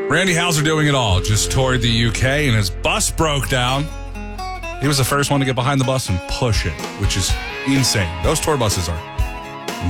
Randy Houser doing it all. Just toured the UK and his bus broke down. He was the first one to get behind the bus and push it, which is insane. Those tour buses are